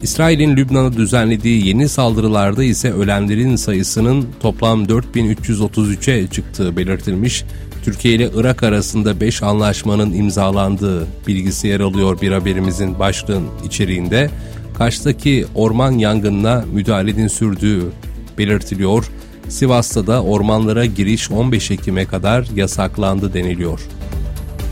İsrail'in Lübnan'a düzenlediği yeni saldırılarda ise ölenlerin sayısının toplam 4333'e çıktığı belirtilmiş. Türkiye ile Irak arasında 5 anlaşmanın imzalandığı bilgisi yer alıyor bir haberimizin başlığın içeriğinde. Kaş'taki orman yangınına müdahalenin sürdüğü belirtiliyor. Sivas'ta da ormanlara giriş 15 Ekim'e kadar yasaklandı deniliyor.